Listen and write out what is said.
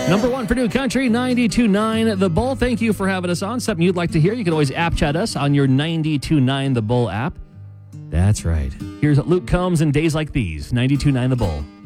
Number one for New Country, 92.9 The Bull. Thank you for having us on. Something you'd like to hear, you can always app chat us on your 92.9 The Bull app. That's right. Here's Luke Combs and Days Like These, 92.9 The Bull.